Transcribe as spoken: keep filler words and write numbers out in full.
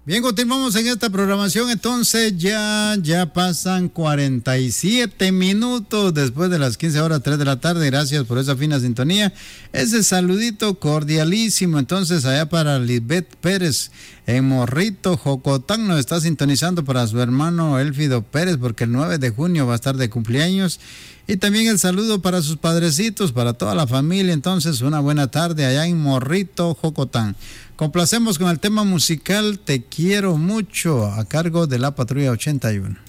Bien, continuamos en esta programación, entonces ya, ya pasan cuarenta y siete minutos después de las quince horas, tres de la tarde. Gracias por esa fina sintonía. Ese saludito cordialísimo, entonces allá para Lisbeth Pérez en Morrito, Jocotán, nos está sintonizando para su hermano Elfido Pérez, porque el nueve de junio va a estar de cumpleaños. Y también el saludo para sus padrecitos, para toda la familia. Entonces, una buena tarde allá en Morrito, Jocotán. Complacemos con el tema musical Te Quiero Mucho, a cargo de la Patrulla ochenta y uno.